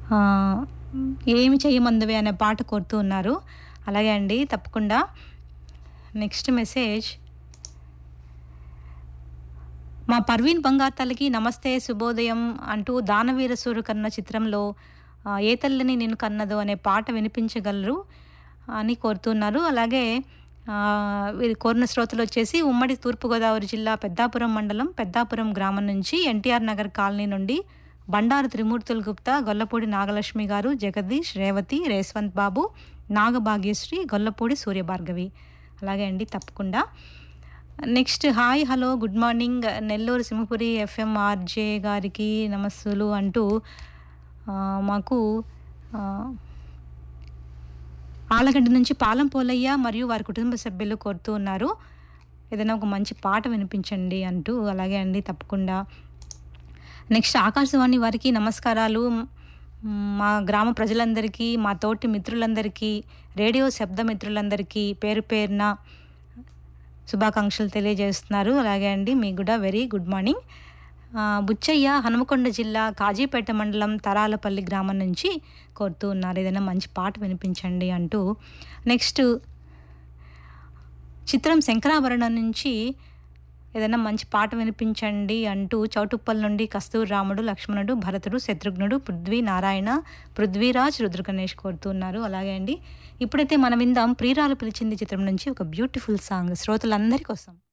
ఆహ్, ఏమి చెయ్యమందువే అనే పాట కోరుతూ ఉన్నారు. అలాగే అండి తప్పకుండా. నెక్స్ట్ మెసేజ్ మా పర్వీన్ బంగారు తల్లికి నమస్తే శుభోదయం అంటూ 'దానవీర సూరకర్ణ' చిత్రంలో 'ఏ తల్లిని నిన్ను కన్నదో' అనే పాట వినిపించగలరు అని కోరుతున్నారు. అలాగే వీరు కోరిన శ్రోతలొచ్చేసి ఉమ్మడి తూర్పుగోదావరి జిల్లా పెద్దాపురం మండలం పెద్దాపురం గ్రామం నుంచి ఎన్టీఆర్ నగర్ కాలనీ నుండి బండారు త్రిమూర్తులు గుప్తా, గొల్లపూడి నాగలక్ష్మి గారు, జగదీష్, రేవతి, రేస్వంత్ బాబు, నాగభాగ్యశ్రీ, గొల్లపూడి సూర్యభార్గవి. అలాగే అండి తప్పకుండా. Next hi, hello, good morning Nellore Simhapuri FM RJ గారికి నమస్సులు అంటూ మాకు ఆలగడ్డ నుంచి పాలం పోలయ్య మరియు వారి కుటుంబ సభ్యులు కోరుతూ ఉన్నారు. ఏదైనా ఒక మంచి పాట వినిపించండి అంటూ. అలాగే అండి తప్పకుండా. నెక్స్ట్ ఆకాశవాణి వారికి నమస్కారాలు. మా గ్రామ ప్రజలందరికీ, మా తోటి మిత్రులందరికీ, రేడియో శబ్ద మిత్రులందరికీ పేరు పేరున శుభాకాంక్షలు తెలియజేస్తున్నారు. అలాగే అండి మీకు కూడా very good morning. Buchaiah Hanumakonda జిల్లా కాజీపేట మండలం తరాలపల్లి గ్రామం నుంచి కోరుతూ ఉన్నారు. ఏదైనా మంచి పాట వినిపించండి అంటూ. నెక్స్ట్ చిత్రం శంకరాభరణం నుంచి ఏదైనా మంచి పాట వినిపించండి అంటూ చౌటుప్పల్ నుండి కస్తూరి రాముడు, లక్ష్మణుడు, భరతుడు, శత్రుఘ్నుడు, పృథ్వీ నారాయణ, పృథ్వీరాజ్, రుద్రగణేష్ కోరుతున్నారు. అలాగే అండి ఇప్పుడైతే మనం విందాం ప్రియురాలు పిలిచింది చిత్రం నుంచి ఒక బ్యూటిఫుల్ సాంగ్ శ్రోతలందరి కోసం.